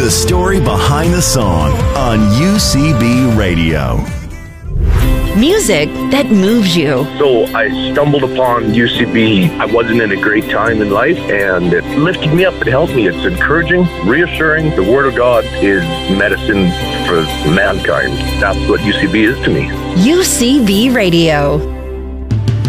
the story behind the song on UCB Radio. Music that moves you. So I stumbled upon UCB. I wasn't in a great time in life, and it lifted me up. It helped me. It's encouraging, reassuring. The Word of God is medicine for mankind. That's what UCB is to me. UCB Radio.